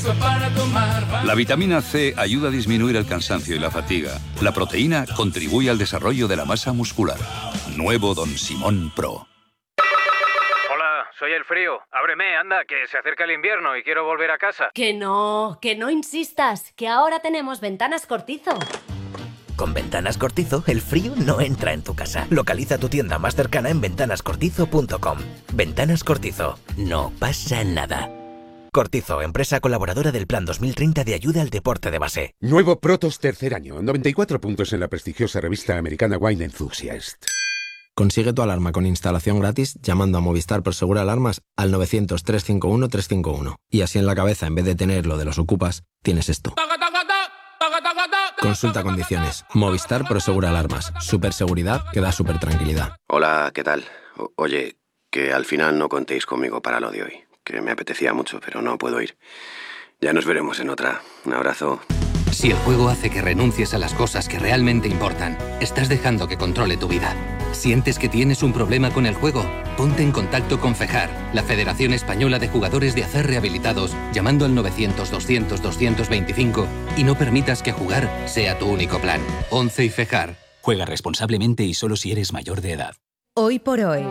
La vitamina C ayuda a disminuir el cansancio y la fatiga. La proteína contribuye al desarrollo de la masa muscular. Nuevo Don Simón Pro. Hola, soy el frío. Ábreme, anda, que se acerca el invierno y quiero volver a casa. Que no insistas, que ahora tenemos Ventanas Cortizo. Con Ventanas Cortizo, el frío no entra en tu casa. Localiza tu tienda más cercana en ventanascortizo.com. Ventanas Cortizo. No pasa nada. Cortizo, empresa colaboradora del Plan 2030 de ayuda al deporte de base. Nuevo Protos tercer año, 94 puntos en la prestigiosa revista americana Wine Enthusiast. Consigue tu alarma con instalación gratis llamando a Movistar Prosegur Alarmas al 900-351-351. Y así en la cabeza, en vez de tener lo de los ocupas, tienes esto. Consulta condiciones. Movistar Prosegur Alarmas. Superseguridad que da super tranquilidad. Hola, ¿qué tal? Oye, que al final no contéis conmigo para lo de hoy. Que me apetecía mucho, pero no puedo ir. Ya nos veremos en otra. Un abrazo. Si el juego hace que renuncies a las cosas que realmente importan, estás dejando que controle tu vida. ¿Sientes que tienes un problema con el juego? Ponte en contacto con FEJAR, la Federación Española de Jugadores de Acer Rehabilitados, llamando al 900-200-225 y no permitas que jugar sea tu único plan. 11 y FEJAR. Juega responsablemente y solo si eres mayor de edad. Hoy por hoy,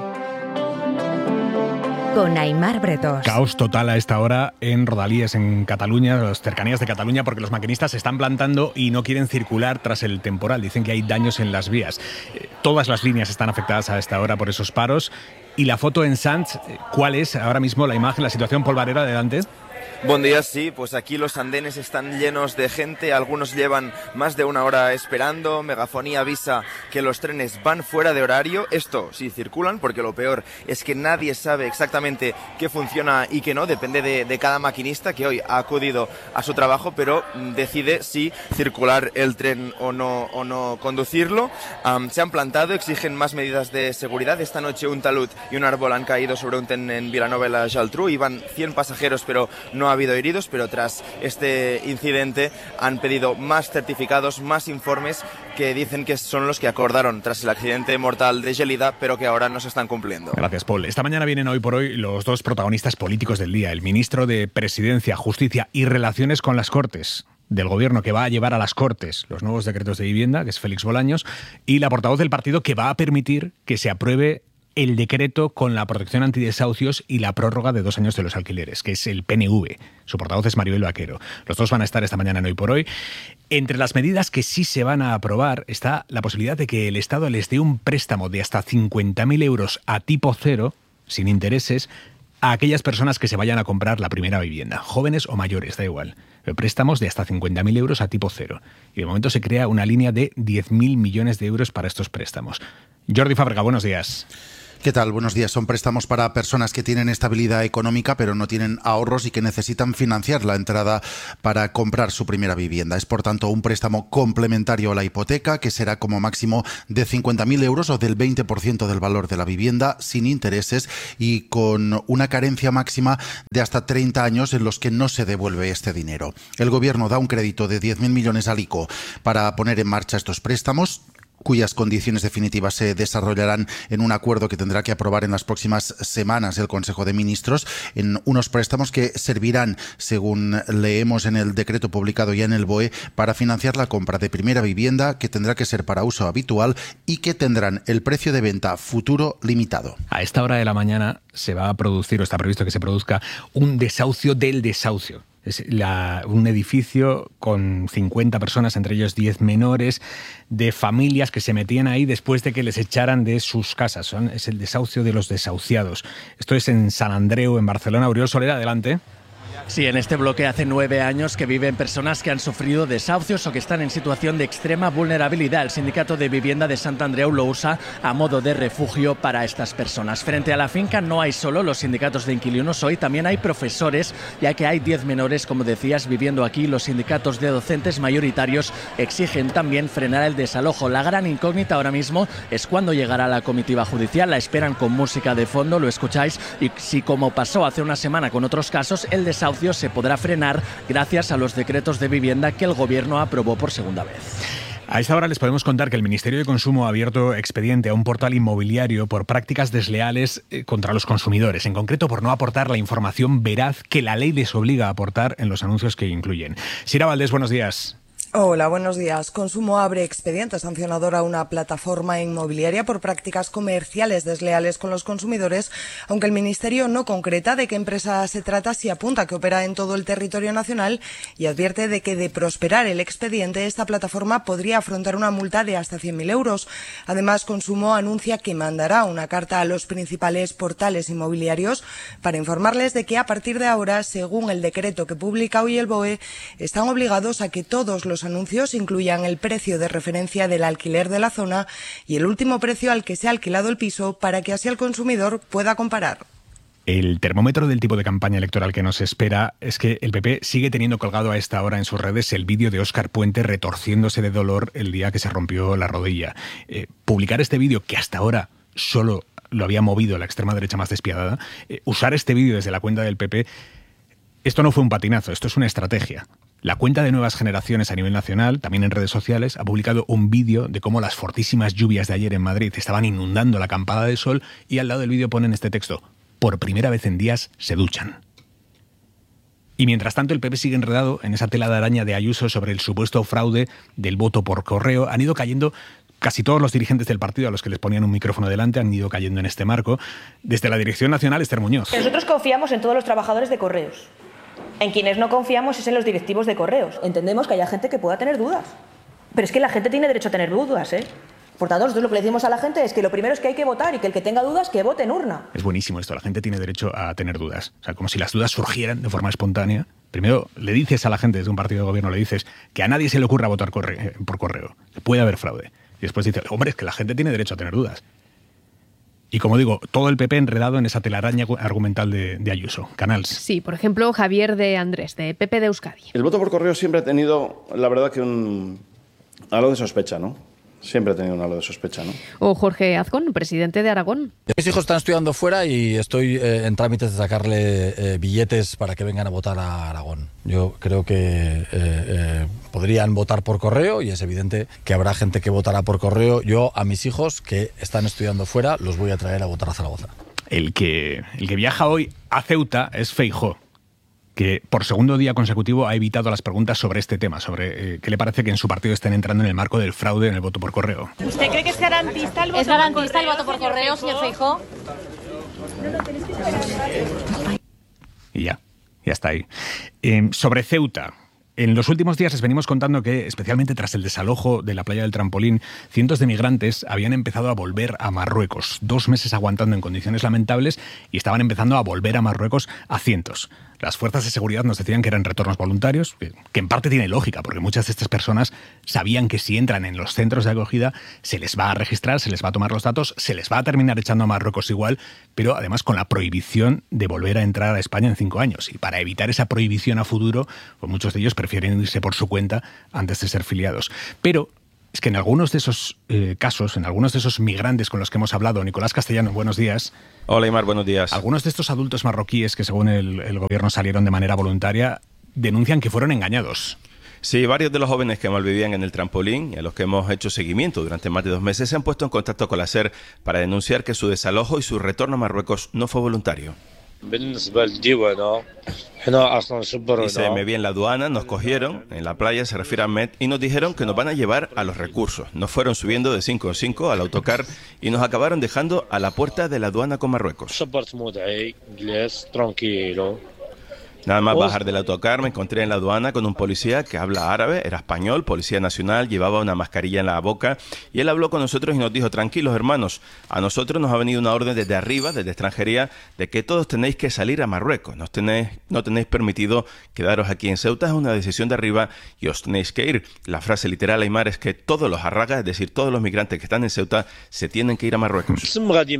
con Aimar Bretos. Caos total a esta hora en Rodalies, en Cataluña, las cercanías de Cataluña, porque los maquinistas se están plantando y no quieren circular tras el temporal. Dicen que hay daños en las vías. Todas las líneas están afectadas a esta hora por esos paros. Y la foto en Sants, ¿cuál es ahora mismo la imagen, la situación polvarera? Adelante. Buen día, sí, pues aquí los andenes están llenos de gente, algunos llevan más de una hora esperando, Megafonía avisa que los trenes van fuera de horario, esto sí circulan, porque lo peor es que nadie sabe exactamente qué funciona y qué no, depende de cada maquinista que hoy ha acudido a su trabajo, pero decide si circular el tren o no conducirlo. Se han plantado, exigen más medidas de seguridad. Esta noche un talud y un árbol han caído sobre un tren en Vilanova i la Geltrú, iban 100 pasajeros, pero no ha habido heridos, pero tras este incidente han pedido más certificados, más informes que dicen que son los que acordaron tras el accidente mortal de Gelida, pero que ahora no se están cumpliendo. Gracias, Paul. Esta mañana vienen Hoy por Hoy los dos protagonistas políticos del día, el ministro de Presidencia, Justicia y Relaciones con las Cortes del Gobierno, que va a llevar a las Cortes los nuevos decretos de vivienda, que es Félix Bolaños, y la portavoz del partido que va a permitir que se apruebe el decreto con la protección antidesahucios y la prórroga de 2 años de los alquileres, que es el PNV. Su portavoz es Maribel Vaquero. Los dos van a estar esta mañana en Hoy por Hoy. Entre las medidas que sí se van a aprobar está la posibilidad de que el Estado les dé un préstamo de hasta 50.000 euros a tipo cero, sin intereses, a aquellas personas que se vayan a comprar la primera vivienda, jóvenes o mayores, da igual. Préstamos de hasta 50.000 euros a tipo cero. Y de momento se crea una línea de 10.000 millones de euros para estos préstamos. Jordi Fábrega, buenos días. ¿Qué tal? Buenos días. Son préstamos para personas que tienen estabilidad económica pero no tienen ahorros y que necesitan financiar la entrada para comprar su primera vivienda. Es por tanto un préstamo complementario a la hipoteca que será como máximo de 50.000 euros o del 20% del valor de la vivienda sin intereses y con una carencia máxima de hasta 30 años en los que no se devuelve este dinero. El Gobierno da un crédito de 10.000 millones al ICO para poner en marcha estos préstamos, cuyas condiciones definitivas se desarrollarán en un acuerdo que tendrá que aprobar en las próximas semanas el Consejo de Ministros, en unos préstamos que servirán, según leemos en el decreto publicado ya en el BOE, para financiar la compra de primera vivienda, que tendrá que ser para uso habitual y que tendrán el precio de venta futuro limitado. A esta hora de la mañana se va a producir, o está previsto que se produzca, un desahucio del desahucio. Es un edificio con 50 personas, entre ellos 10 menores, de familias que se metían ahí después de que les echaran de sus casas. Es el desahucio de los desahuciados. Esto es en Sant Andreu, en Barcelona. Oriol Soler, adelante. Sí, en este bloque hace 9 años que viven personas que han sufrido desahucios o que están en situación de extrema vulnerabilidad. El Sindicato de Vivienda de Sant Andreu lo usa a modo de refugio para estas personas. Frente a la finca no hay solo los sindicatos de inquilinos hoy, también hay profesores, ya que hay 10 menores, como decías, viviendo aquí. Los sindicatos de docentes mayoritarios exigen también frenar el desalojo. La gran incógnita ahora mismo es cuándo llegará la comitiva judicial. La esperan con música de fondo, lo escucháis, y si, como pasó hace una semana con otros casos, el desahucio se podrá frenar gracias a los decretos de vivienda que el Gobierno aprobó por segunda vez. A esta hora les podemos contar que el Ministerio de Consumo ha abierto expediente a un portal inmobiliario por prácticas desleales contra los consumidores, en concreto por no aportar la información veraz que la ley les obliga a aportar en los anuncios que incluyen. Sira Valdés, buenos días. Hola, buenos días. Consumo abre expediente sancionador a una plataforma inmobiliaria por prácticas comerciales desleales con los consumidores, aunque el Ministerio no concreta de qué empresa se trata, sí apunta que opera en todo el territorio nacional y advierte de que de prosperar el expediente, esta plataforma podría afrontar una multa de hasta 100.000 euros. Además, Consumo anuncia que mandará una carta a los principales portales inmobiliarios para informarles de que a partir de ahora, según el decreto que publica hoy el BOE, están obligados a que todos los anuncios incluyan el precio de referencia del alquiler de la zona y el último precio al que se ha alquilado el piso para que así el consumidor pueda comparar. El termómetro del tipo de campaña electoral que nos espera es que el PP sigue teniendo colgado a esta hora en sus redes el vídeo de Óscar Puente retorciéndose de dolor el día que se rompió la rodilla. Publicar este vídeo, que hasta ahora solo lo había movido la extrema derecha más despiadada, usar este vídeo desde la cuenta del PP, esto no fue un patinazo, esto es una estrategia. La cuenta de Nuevas Generaciones a nivel nacional, también en redes sociales, ha publicado un vídeo de cómo las fortísimas lluvias de ayer en Madrid estaban inundando la acampada de sol y al lado del vídeo ponen este texto: por primera vez en días se duchan. Y mientras tanto el PP sigue enredado en esa tela de araña de Ayuso sobre el supuesto fraude del voto por correo. Han ido cayendo casi todos los dirigentes del partido a los que les ponían un micrófono delante, han ido cayendo en este marco. Desde la Dirección Nacional, Esther Muñoz. Nosotros confiamos en todos los trabajadores de correos. En quienes no confiamos es en los directivos de correos. Entendemos que haya gente que pueda tener dudas. Pero es que la gente tiene derecho a tener dudas, ¿eh? Por tanto, nosotros lo que le decimos a la gente es que lo primero es que hay que votar y que el que tenga dudas, que vote en urna. Es buenísimo esto, la gente tiene derecho a tener dudas. O sea, como si las dudas surgieran de forma espontánea. Primero le dices a la gente desde un partido de gobierno, le dices que a nadie se le ocurra votar por correo, que puede haber fraude. Y después dices, hombre, es que la gente tiene derecho a tener dudas. Y como digo, todo el PP enredado en esa telaraña argumental de Ayuso. Canals. Sí, por ejemplo, Javier de Andrés, de PP de Euskadi. El voto por correo siempre ha tenido, la verdad, que algo de sospecha, ¿no? Siempre ha tenido un halo de sospecha, ¿no? O Jorge Azcón, presidente de Aragón. Mis hijos están estudiando fuera y estoy en trámites de sacarle billetes para que vengan a votar a Aragón. Yo creo que podrían votar por correo y es evidente que habrá gente que votará por correo. Yo a mis hijos que están estudiando fuera los voy a traer a votar a Zaragoza. El que viaja hoy a Ceuta es Feijóo, que por segundo día consecutivo ha evitado las preguntas sobre este tema, sobre qué le parece que en su partido estén entrando en el marco del fraude en el voto por correo. ¿Usted cree que es garantista el voto por correo, señor Feijóo? Y ya está ahí. Sobre Ceuta. En los últimos días les venimos contando que, especialmente tras el desalojo de la playa del Trampolín, cientos de migrantes habían empezado a volver a Marruecos. 2 meses aguantando en condiciones lamentables y estaban empezando a volver a Marruecos a cientos. Las fuerzas de seguridad nos decían que eran retornos voluntarios, que en parte tiene lógica, porque muchas de estas personas sabían que si entran en los centros de acogida se les va a registrar, se les va a tomar los datos, se les va a terminar echando a Marruecos igual, pero además con la prohibición de volver a entrar a España en 5 años. Y para evitar esa prohibición a futuro, pues muchos de ellos prefieren irse por su cuenta antes de ser filiados. Pero es que en algunos de esos casos, en algunos de esos migrantes con los que hemos hablado, Nicolás Castellano, buenos días. Hola, Aymar, buenos días. Algunos de estos adultos marroquíes que según el gobierno salieron de manera voluntaria denuncian que fueron engañados. Sí, varios de los jóvenes que malvivían en el Trampolín y a los que hemos hecho seguimiento durante más de 2 meses se han puesto en contacto con la SER para denunciar que su desalojo y su retorno a Marruecos no fue voluntario. Dice, me vi en la aduana, nos cogieron, en la playa se refiere a Ahmed, y nos dijeron que nos van a llevar a los recursos. Nos fueron subiendo de 5 en 5 al autocar y nos acabaron dejando a la puerta de la aduana con Marruecos. Nada más bajar del autocar me encontré en la aduana con un policía que habla árabe, era español, policía nacional, llevaba una mascarilla en la boca y él habló con nosotros y nos dijo, tranquilos hermanos, a nosotros nos ha venido una orden desde arriba, desde extranjería, de que todos tenéis que salir a Marruecos, no tenéis permitido quedaros aquí en Ceuta, es una decisión de arriba y os tenéis que ir. La frase literal, Aymar, es que todos los arragas, es decir, todos los migrantes que están en Ceuta, se tienen que ir a Marruecos.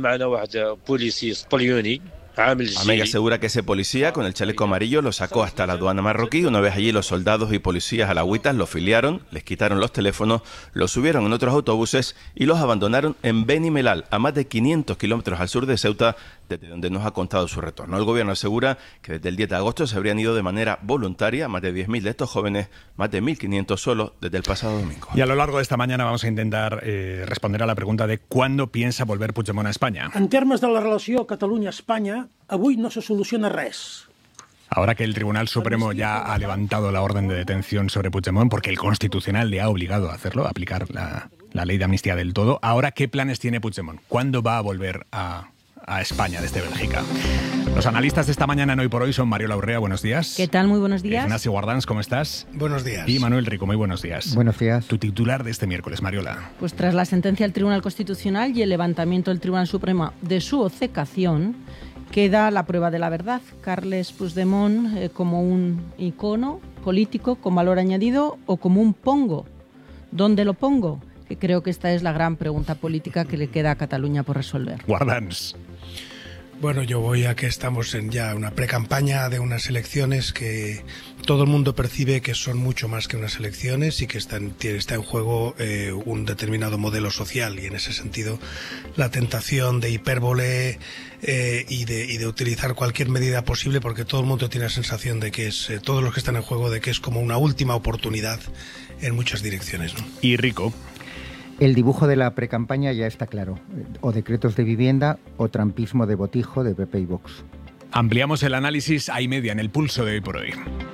Ahmed asegura que ese policía con el chaleco amarillo lo sacó hasta la aduana marroquí. Una vez allí los soldados y policías alagüitas lo filiaron, les quitaron los teléfonos, los subieron en otros autobuses y los abandonaron en Beni Mellal, a más de 500 kilómetros al sur de Ceuta, desde donde nos ha contado su retorno. El gobierno asegura que desde el 10 de agosto se habrían ido de manera voluntaria más de 10.000 de estos jóvenes, más de 1.500 solo desde el pasado domingo. Y a lo largo de esta mañana vamos a intentar responder a la pregunta de ¿cuándo piensa volver Puigdemont a España? En termes de la relació Catalunya-Espanya, avui no se soluciona res. Ahora que el Tribunal Supremo ya ha levantado la orden de detención sobre Puigdemont, porque el Constitucional le ha obligado a hacerlo, a aplicar la ley de amnistía del todo, ahora ¿qué planes tiene Puigdemont? ¿Cuándo va a volver a España desde Bélgica? Los analistas de esta mañana en Hoy por Hoy son Mariola Urrea, buenos días. ¿Qué tal? Muy buenos días. Ignacio Guardans, ¿cómo estás? Buenos días. Y Manuel Rico, muy buenos días. Buenos días. Tu titular de este miércoles, Mariola. Pues tras la sentencia del Tribunal Constitucional y el levantamiento del Tribunal Supremo de su obcecación, queda la prueba de la verdad. Carles Puigdemont como un icono político con valor añadido o como un pongo. ¿Dónde lo pongo? Que creo que esta es la gran pregunta política que le queda a Cataluña por resolver. Guardans. Bueno, yo voy a que estamos en ya una precampaña de unas elecciones que todo el mundo percibe que son mucho más que unas elecciones y que está en juego un determinado modelo social, y en ese sentido la tentación de hipérbole y de utilizar cualquier medida posible, porque todo el mundo tiene la sensación de que es, todos los que están en juego, de que es como una última oportunidad en muchas direcciones, ¿no? Y Rico. El dibujo de la precampaña ya está claro. O decretos de vivienda o trampismo de botijo de PP y Vox. Ampliamos el análisis a y media en el pulso de Hoy por Hoy.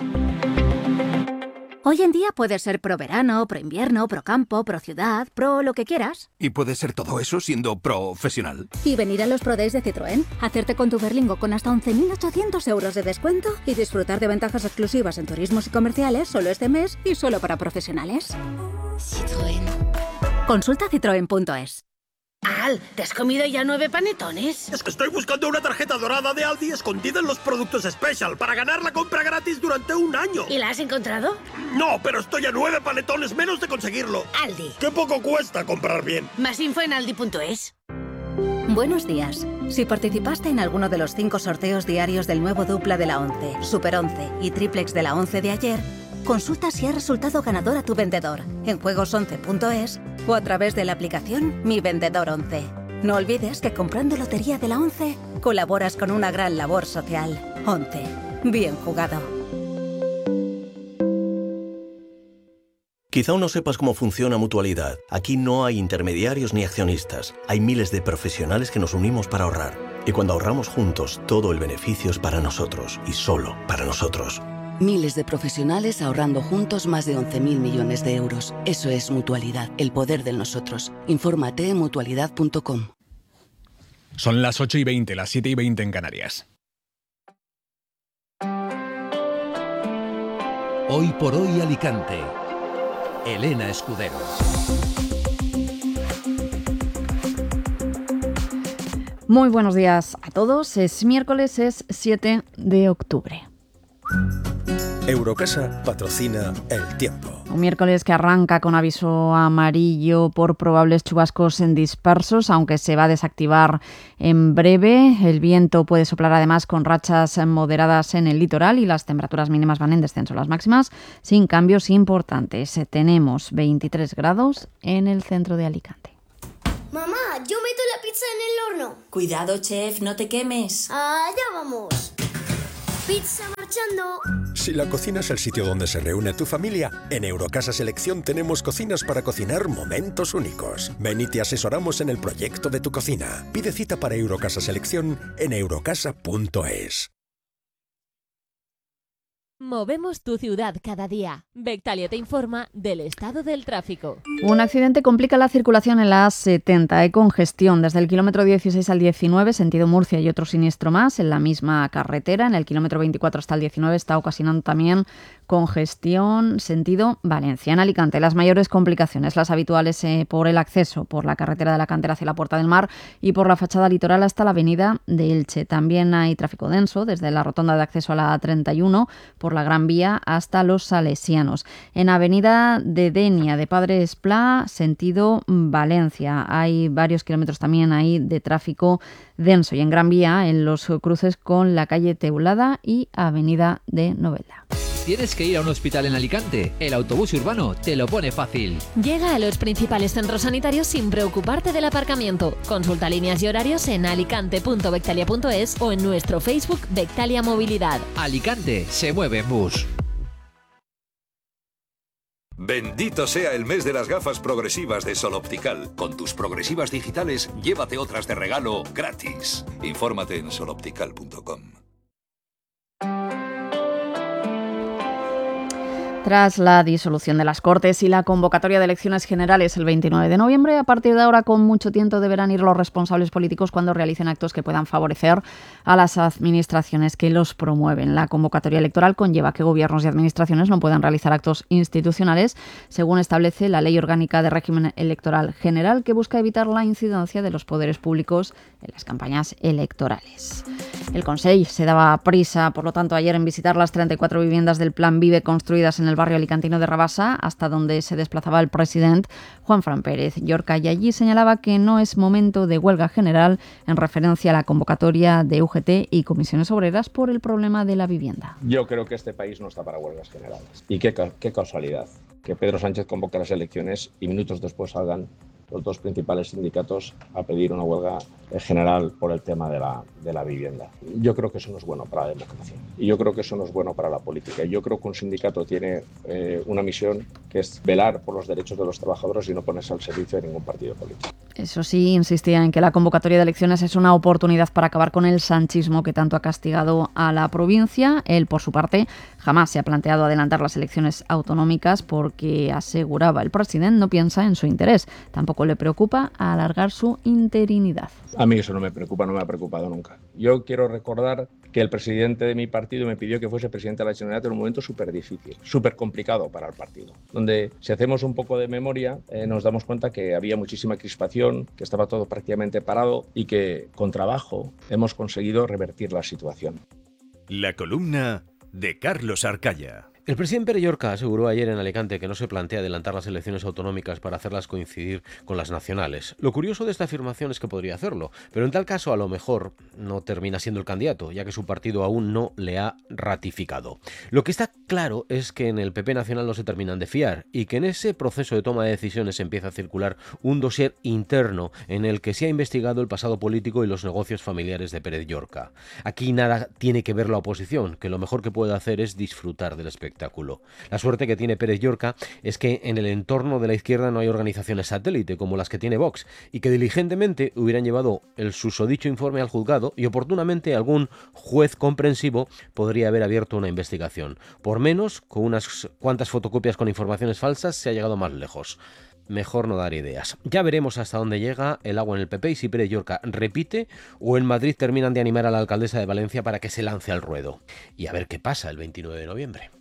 Hoy en día puedes ser pro verano, pro invierno, pro campo, pro ciudad, pro lo que quieras. ¿Y puedes ser todo eso siendo profesional? Y venir a los Pro Days de Citroën, hacerte con tu Berlingo con hasta 11.800 euros de descuento y disfrutar de ventajas exclusivas en turismos y comerciales solo este mes y solo para profesionales. Citroën. Consulta citroen.es. Al, ¿te has comido ya 9 panetones? Es que estoy buscando una tarjeta dorada de Aldi escondida en los productos Special para ganar la compra gratis durante un año. ¿Y la has encontrado? No, pero estoy a 9 panetones menos de conseguirlo. Aldi. ¡Qué poco cuesta comprar bien! Más info en aldi.es. Buenos días. Si participaste en alguno de los 5 sorteos diarios del nuevo dupla de la 11, Super 11 y triplex de la 11 de ayer, consulta si ha resultado ganador a tu vendedor en juegos11.es o a través de la aplicación Mi Vendedor 11. No olvides que comprando Lotería de la 11 colaboras con una gran labor social. 11. Bien jugado. Quizá aún no sepas cómo funciona Mutualidad. Aquí no hay intermediarios ni accionistas. Hay miles de profesionales que nos unimos para ahorrar. Y cuando ahorramos juntos, todo el beneficio es para nosotros y solo para nosotros. Miles de profesionales ahorrando juntos más de 11.000 millones de euros. Eso es Mutualidad, el poder del nosotros. Infórmate en mutualidad.com. Son las 8:20, las 7:20 en Canarias. Hoy por Hoy Alicante. Elena Escudero. Muy buenos días a todos. Es miércoles, es 7 de octubre. Eurocasa patrocina El Tiempo. Un miércoles que arranca con aviso amarillo por probables chubascos dispersos, aunque se va a desactivar en breve. El viento puede soplar además con rachas moderadas en el litoral y las temperaturas mínimas van en descenso. Las máximas sin cambios importantes. Tenemos 23 grados en el centro de Alicante. Mamá, yo meto la pizza en el horno. Cuidado, chef, no te quemes. Allá vamos. Pizza marchando. Si la cocina es el sitio donde se reúne tu familia, en Eurocasa Selección tenemos cocinas para cocinar momentos únicos. Ven y te asesoramos en el proyecto de tu cocina. Pide cita para Eurocasa Selección en eurocasa.es. Movemos tu ciudad cada día. Vectalia te informa del estado del tráfico. Un accidente complica la circulación en la A70. Hay congestión desde el kilómetro 16 al 19, sentido Murcia, y otro siniestro más en la misma carretera. En el kilómetro 24 hasta el 19 está ocasionando también congestión sentido Valencia. En Alicante, las mayores complicaciones, las habituales por el acceso por la carretera de la Cantera hacia la Puerta del Mar y por la fachada litoral hasta la avenida de Elche. También hay tráfico denso desde la rotonda de acceso a la A31 por la Gran Vía hasta los Salesianos. En avenida de Denia de Padre Esplá, sentido Valencia. Hay varios kilómetros también ahí de tráfico denso. Y en Gran Vía, en los cruces con la calle Teulada y avenida de Novelda. ¿Tienes que ir a un hospital en Alicante? El autobús urbano te lo pone fácil. Llega a los principales centros sanitarios sin preocuparte del aparcamiento. Consulta líneas y horarios en alicante.bectalia.es o en nuestro Facebook Bectalia Movilidad. Alicante se mueve en bus. Bendito sea el mes de las gafas progresivas de Sol Optical. Con tus progresivas digitales, llévate otras de regalo gratis. Infórmate en soloptical.com. Tras la disolución de las Cortes y la convocatoria de elecciones generales el 29 de noviembre, a partir de ahora con mucho tiento deberán ir los responsables políticos cuando realicen actos que puedan favorecer a las administraciones que los promueven. La convocatoria electoral conlleva que gobiernos y administraciones no puedan realizar actos institucionales, según establece la Ley Orgánica de Régimen Electoral General, que busca evitar la incidencia de los poderes públicos en las campañas electorales. El Consell se daba prisa, por lo tanto, ayer en visitar las 34 viviendas del Plan Vive construidas en el barrio alicantino de Rabasa, hasta donde se desplazaba el presidente Juanfran Pérez Llorca, y allí señalaba que no es momento de huelga general en referencia a la convocatoria de UGT y comisiones obreras por el problema de la vivienda. Yo creo que este país no está para huelgas generales. Y qué casualidad que Pedro Sánchez convoque las elecciones y minutos después salgan los dos principales sindicatos a pedir una huelga general por el tema de la vivienda. Yo creo que eso no es bueno para la democracia y yo creo que eso no es bueno para la política. Yo creo que un sindicato tiene una misión que es velar por los derechos de los trabajadores y no ponerse al servicio de ningún partido político. Eso sí, insistía en que la convocatoria de elecciones es una oportunidad para acabar con el sanchismo que tanto ha castigado a la provincia. Él, por su parte, jamás se ha planteado adelantar las elecciones autonómicas porque, aseguraba el presidente, no piensa en su interés. Tampoco le preocupa alargar su interinidad. A mí eso no me preocupa, no me ha preocupado nunca. Yo quiero recordar que el presidente de mi partido me pidió que fuese presidente de la Generalitat en un momento súper difícil, súper complicado para el partido, donde si hacemos un poco de memoria nos damos cuenta que había muchísima crispación, que estaba todo prácticamente parado y que con trabajo hemos conseguido revertir la situación. La columna de Carlos Arcaya. El presidente Pere Llorca aseguró ayer en Alicante que no se plantea adelantar las elecciones autonómicas para hacerlas coincidir con las nacionales. Lo curioso de esta afirmación es que podría hacerlo, pero en tal caso a lo mejor no termina siendo el candidato, ya que su partido aún no le ha ratificado. Lo que está claro es que en el PP nacional no se terminan de fiar y que en ese proceso de toma de decisiones empieza a circular un dossier interno en el que se ha investigado el pasado político y los negocios familiares de Pérez Llorca. Aquí nada tiene que ver la oposición, que lo mejor que puede hacer es disfrutar del espectáculo. La suerte que tiene Pérez Llorca es que en el entorno de la izquierda no hay organizaciones satélite como las que tiene Vox y que diligentemente hubieran llevado el susodicho informe al juzgado y oportunamente algún juez comprensivo podría haber abierto una investigación. Por menos, con unas cuantas fotocopias con informaciones falsas se ha llegado más lejos. Mejor no dar ideas. Ya veremos hasta dónde llega el agua en el PP y si Pérez Llorca repite o en Madrid terminan de animar a la alcaldesa de Valencia para que se lance al ruedo. Y a ver qué pasa el 29 de noviembre.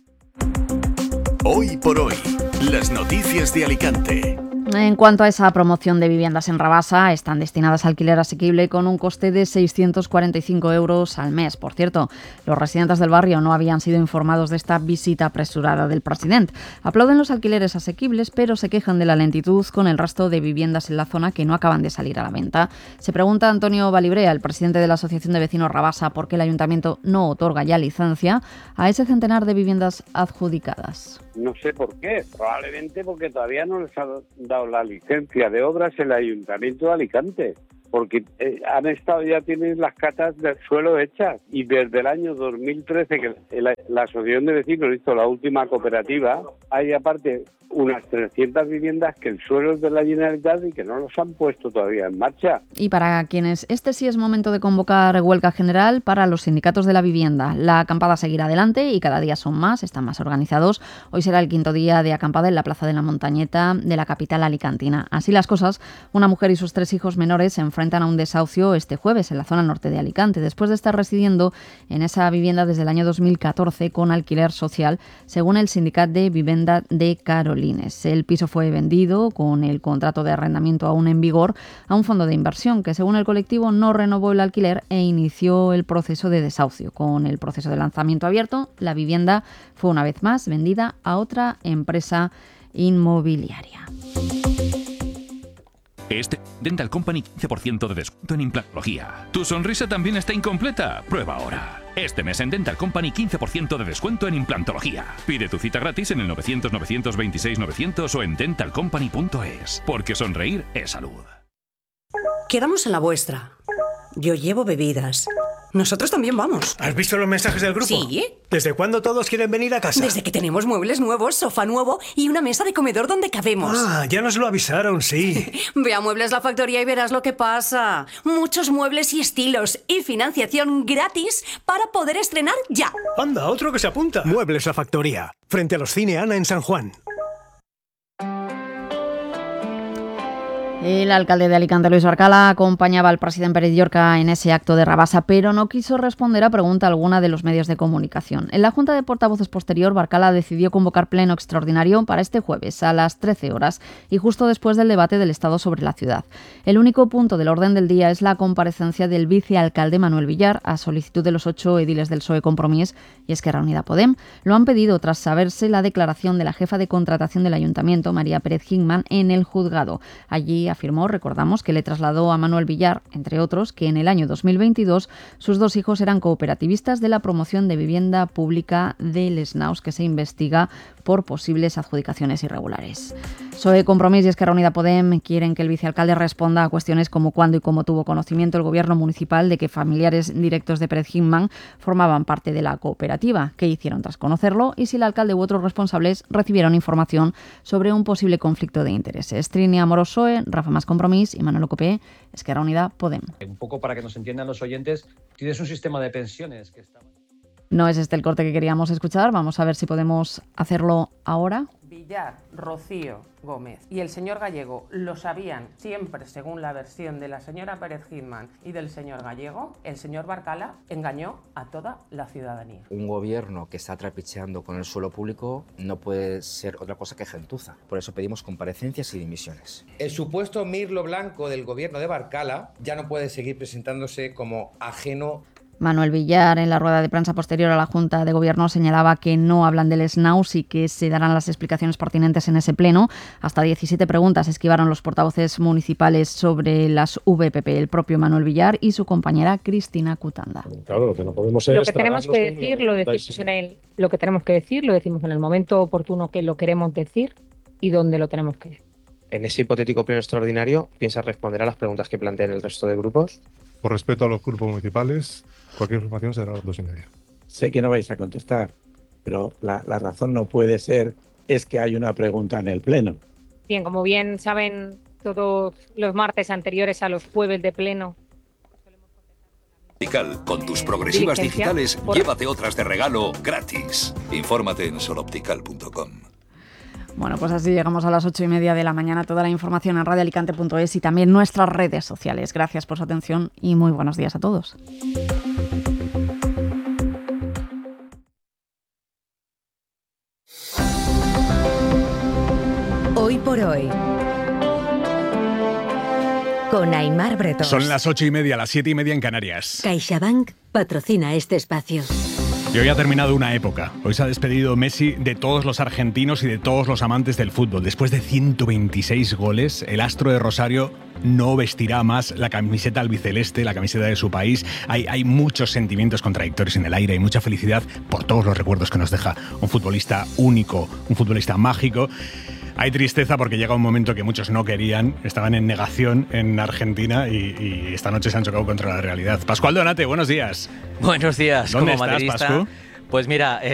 Hoy por hoy, las noticias de Alicante. En cuanto a esa promoción de viviendas en Rabasa, están destinadas a alquiler asequible con un coste de 645 euros al mes. Por cierto, los residentes del barrio no habían sido informados de esta visita apresurada del presidente. Aplauden los alquileres asequibles, pero se quejan de la lentitud con el resto de viviendas en la zona que no acaban de salir a la venta. Se pregunta Antonio Balibrea, el presidente de la Asociación de Vecinos Rabasa, por qué el ayuntamiento no otorga ya licencia a ese centenar de viviendas adjudicadas. No sé por qué, probablemente porque todavía no les ha dado la licencia de obras el Ayuntamiento de Alicante, porque tienen las catas del suelo hechas y desde el año 2013 que la Asociación de Vecinos hizo la última cooperativa, hay aparte unas 300 viviendas que el suelo es de la Generalitat y que no los han puesto todavía en marcha. Y para quienes sí es momento de convocar huelga general para los sindicatos de la vivienda. La acampada seguirá adelante y cada día son más, están más organizados. Hoy será el 5º día de acampada en la Plaza de la Montañeta de la capital alicantina. Así las cosas, una mujer y sus 3 hijos menores se enfrentan a un desahucio este jueves en la zona norte de Alicante, después de estar residiendo en esa vivienda desde el año 2014 con alquiler social, según el Sindicat de Vivenda de Carolines. El piso fue vendido con el contrato de arrendamiento aún en vigor a un fondo de inversión que, según el colectivo, no renovó el alquiler e inició el proceso de desahucio. Con el proceso de lanzamiento abierto, la vivienda fue una vez más vendida a otra empresa inmobiliaria. Este Dental Company 15% de descuento en implantología. ¿Tu sonrisa también está incompleta? Prueba ahora. Este mes en Dental Company 15% de descuento en implantología. Pide tu cita gratis en el 900-926-900 o en dentalcompany.es. Porque sonreír es salud. Quedamos en la vuestra. Yo llevo bebidas. Nosotros también vamos. ¿Has visto los mensajes del grupo? Sí. ¿Desde cuándo todos quieren venir a casa? Desde que tenemos muebles nuevos, sofá nuevo y una mesa de comedor donde cabemos. Ah, ya nos lo avisaron, sí. Ve a Muebles La Factoría y verás lo que pasa. Muchos muebles y estilos y financiación gratis para poder estrenar ya. Anda, otro que se apunta. Muebles La Factoría, frente a los Cine Ana en San Juan. El alcalde de Alicante, Luis Barcala, acompañaba al presidente Pérez Llorca en ese acto de Rabasa, pero no quiso responder a pregunta alguna de los medios de comunicación. En la Junta de Portavoces posterior, Barcala decidió convocar pleno extraordinario para este jueves a las 13 horas y justo después del debate del Estado sobre la ciudad. El único punto del orden del día es la comparecencia del vicealcalde Manuel Villar a solicitud de los 8 ediles del PSOE Compromís y Esquerra Unida Podem. Lo han pedido tras saberse la declaración de la jefa de contratación del Ayuntamiento, María Pérez Hickman, en el juzgado. Allí afirmó, recordamos, que le trasladó a Manuel Villar, entre otros, que en el año 2022 sus 2 hijos eran cooperativistas de la promoción de vivienda pública del SNAUS, que se investiga por posibles adjudicaciones irregulares. PSOE, Compromís y Esquerra Unida Podem quieren que el vicealcalde responda a cuestiones como cuándo y cómo tuvo conocimiento el gobierno municipal de que familiares directos de Pérez Hickman formaban parte de la cooperativa, qué hicieron tras conocerlo y si el alcalde u otros responsables recibieron información sobre un posible conflicto de intereses. Trini Amorós, PSOE, Rafa Mas, Compromís, y Manolo Copé, Esquerra Unida Podem. Un poco para que nos entiendan los oyentes, tienes un sistema de pensiones que está... No es este el corte que queríamos escuchar, vamos a ver si podemos hacerlo ahora. Villar, Rocío Gómez y el señor Gallego lo sabían siempre, según la versión de la señora Pérez Hickman y del señor Gallego. El señor Barcala engañó a toda la ciudadanía. Un gobierno que está trapicheando con el suelo público no puede ser otra cosa que gentuza. Por eso pedimos comparecencias y dimisiones. El supuesto mirlo blanco del gobierno de Barcala ya no puede seguir presentándose como ajeno. Manuel Villar, en la rueda de prensa posterior a la Junta de Gobierno, señalaba que no hablan del SNAUS y que se darán las explicaciones pertinentes en ese pleno. Hasta 17 preguntas esquivaron los portavoces municipales sobre las VPP, el propio Manuel Villar y su compañera Cristina Cutanda. Claro, lo que no podemos es... Lo que tenemos que decir, lo que tenemos que decir, lo decimos en el momento oportuno que lo queremos decir y donde lo tenemos que decir. En ese hipotético pleno extraordinario, ¿piensas responder a las preguntas que planteen el resto de grupos? Por respeto a los grupos municipales, cualquier información será a las 2:30. Sé que no vais a contestar, pero la razón no puede ser es que hay una pregunta en el Pleno. Bien, como bien saben todos los martes anteriores a los jueves de Pleno. Con tus progresivas digitales, llévate otras de regalo gratis. Infórmate en soloptical.com. Bueno, pues así llegamos a las 8:30 de la mañana. Toda la información en radioalicante.es y también nuestras redes sociales. Gracias por su atención y muy buenos días a todos. Hoy por hoy, con Aimar Bretón. Son las 8:30, las 7:30 en Canarias. CaixaBank patrocina este espacio. Y hoy ha terminado una época. Hoy se ha despedido Messi de todos los argentinos y de todos los amantes del fútbol. Después de 126 goles, el astro de Rosario no vestirá más la camiseta albiceleste, la camiseta de su país. Hay muchos sentimientos contradictorios en el aire, hay mucha felicidad por todos los recuerdos que nos deja un futbolista único, un futbolista mágico. Hay tristeza porque llega un momento que muchos no querían, estaban en negación en Argentina y esta noche se han chocado contra la realidad. Pascual Donate, buenos días. Buenos días. ¿Dónde como estás, madridista, Pascu? Pues mira...